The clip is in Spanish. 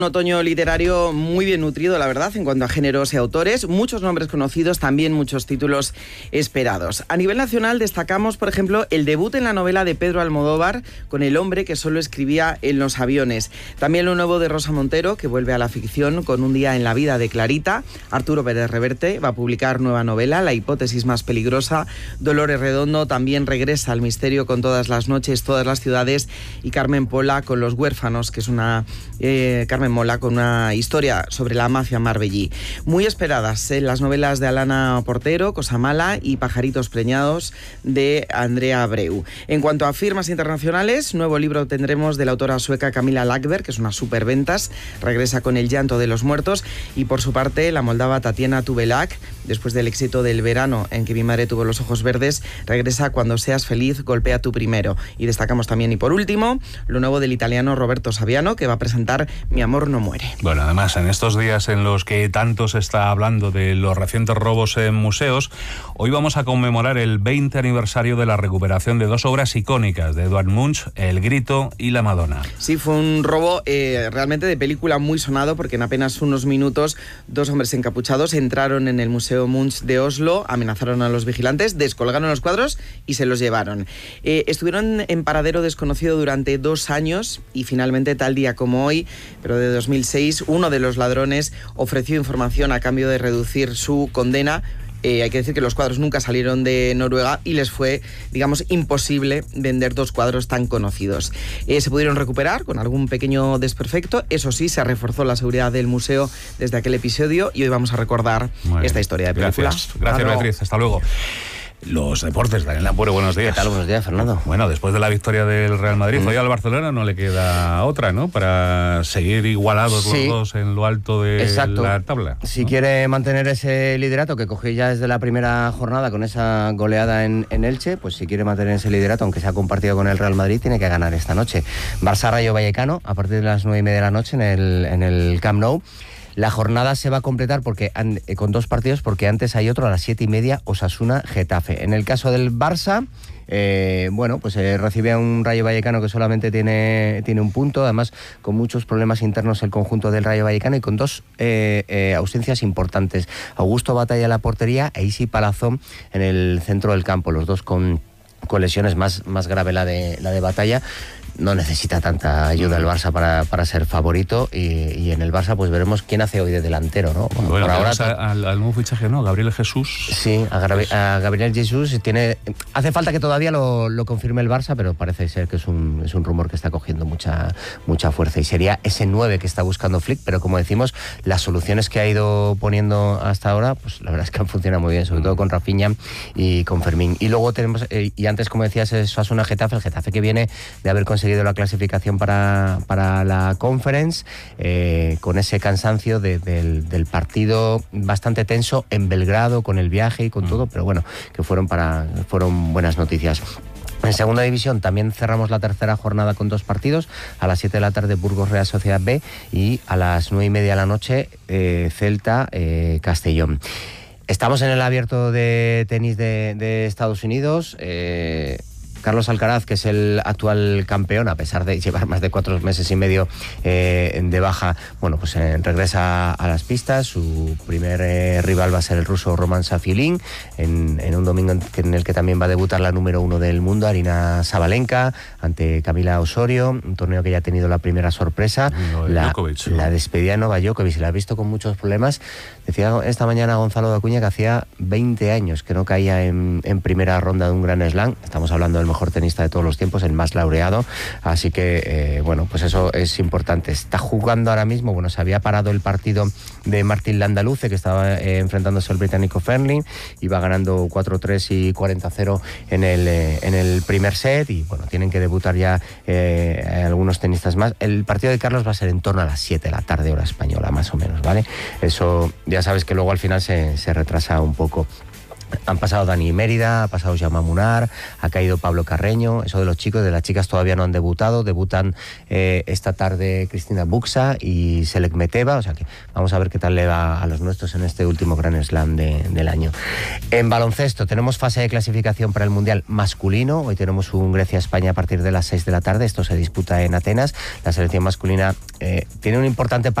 Un otoño literario muy bien nutrido, la verdad, en cuanto a géneros y autores. Muchos nombres conocidos, también muchos títulos esperados. A nivel nacional destacamos, por ejemplo, el debut en la novela de Pedro Almodóvar con El hombre que solo escribía en los aviones. También lo nuevo de Rosa Montero, que vuelve a la ficción con Un día en la vida de Clarita. Arturo Pérez Reverte va a publicar nueva novela, La hipótesis más peligrosa. Dolores Redondo también regresa al misterio con Todas las noches, todas las ciudades. Y Carmen Mola con Los huérfanos, que es una... Carmen Mola con una historia sobre la mafia marbellí. Muy esperadas las novelas de Alana Portero, Cosa mala, y Pajaritos preñados de Andrea Abreu. En cuanto a firmas internacionales, nuevo libro tendremos de la autora sueca Camilla Läckberg, que es una superventas, regresa con El llanto de los muertos, y por su parte la moldava Tatiana Tubelak, después del éxito del verano en que mi madre tuvo los ojos verdes, regresa Cuando seas feliz, golpea tú primero. Y destacamos también, y por último, lo nuevo del italiano Roberto Saviano, que va a presentar Mi amor no muere. Bueno, además, en estos días en los que tanto se está hablando de los recientes robos en museos, hoy vamos a conmemorar el 20 aniversario de la recuperación de dos obras icónicas de Edvard Munch, El grito y La Madonna. Sí, fue un robo realmente de película muy sonado, porque en apenas unos minutos dos hombres encapuchados entraron en el Museo Munch de Oslo, amenazaron a los vigilantes, descolgaron los cuadros y se los llevaron. Estuvieron en paradero desconocido durante 2 años y finalmente, tal día como hoy, pero de 2006, uno de los ladrones ofreció información a cambio de reducir su condena. Hay que decir que los cuadros nunca salieron de Noruega y les fue, digamos, imposible vender 2 cuadros tan conocidos. Se pudieron recuperar con algún pequeño desperfecto. Eso sí, se reforzó la seguridad del museo desde aquel episodio y hoy vamos a recordar esta historia de película. Gracias, Beatriz. Hasta luego. Los deportes, Daniel Ampuero, buenos días. ¿Qué tal? Buenos días, Fernando. Bueno, después de la victoria del Real Madrid, hoy al Barcelona no le queda otra, ¿no? Para seguir igualados los dos en lo alto de la tabla, ¿no? Si quiere mantener ese liderato que cogió ya desde la primera jornada con esa goleada en Elche, pues si quiere mantener ese liderato, aunque sea compartido con el Real Madrid, tiene que ganar esta noche. Barça-Rayo Vallecano, a partir de las 9:30 de la noche en el Camp Nou. La jornada se va a completar con 2 partidos, porque antes hay otro a las 7:30, Osasuna-Getafe. En el caso del Barça, recibe a un Rayo Vallecano que solamente tiene un punto, además con muchos problemas internos el conjunto del Rayo Vallecano y con 2 ausencias importantes. Augusto Batalla en la portería e Isi Palazón en el centro del campo, los dos con lesiones, más grave la de Batalla. No necesita tanta ayuda el Barça para ser favorito y en el Barça pues veremos quién hace hoy de delantero, ¿no? Bueno, por ahora al nuevo fichaje, ¿no? Gabriel Jesús. Sí, a Gabriel Jesús hace falta que todavía lo confirme el Barça, pero parece ser que es un rumor que está cogiendo mucha fuerza y sería ese 9 que está buscando Flick, pero como decimos, las soluciones que ha ido poniendo hasta ahora, pues la verdad es que han funcionado muy bien, sobre todo con Rafinha y con Fermín. Y luego tenemos, y antes como decías, es Osasuna-Getafe, el Getafe que viene de haber conseguido la clasificación para la Conference, con ese cansancio del partido bastante tenso en Belgrado, con el viaje y con todo, pero bueno, que fueron buenas noticias. En segunda división también cerramos la tercera jornada con 2 partidos. A las 7 de la tarde Burgos Real Sociedad B y a las 9:30 de la noche Celta Castellón. Estamos en el Abierto de tenis de Estados Unidos. Carlos Alcaraz, que es el actual campeón, a pesar de llevar más de 4 meses y medio de baja, regresa a las pistas. Su primer rival va a ser el ruso Roman Safilin, en un domingo en el que también va a debutar la número 1 del mundo, Aryna Sabalenka, ante Camila Osorio, un torneo que ya ha tenido la primera sorpresa, la despedida de Novak Djokovic. La ha visto con muchos problemas. Decía esta mañana Gonzalo de Acuña que hacía 20 años que no caía en primera ronda de un Grand Slam. Estamos hablando del mejor tenista de todos los tiempos, el más laureado, así que pues eso es importante. Está jugando ahora mismo, se había parado el partido de Martín Landaluce, que estaba enfrentándose al británico Fernling, iba ganando 4-3 y 40-0 en el primer set, y tienen que debutar ya algunos tenistas más. El partido de Carlos va a ser en torno a las 7 de la tarde, hora española, más o menos, ¿vale? Eso ya sabes que luego al final se retrasa un poco. Han pasado Dani Mérida, ha pasado Jaume Munar, ha caído Pablo Carreño. Eso de los chicos, de las chicas todavía no han debutado. Debutan esta tarde Cristina Buxa y Selek Meteva. O sea que vamos a ver qué tal le va a los nuestros en este último Grand Slam del año. En baloncesto tenemos fase de clasificación para el Mundial masculino. Hoy tenemos un Grecia-España a partir de las 6 de la tarde. Esto se disputa en Atenas. La selección masculina tiene un importante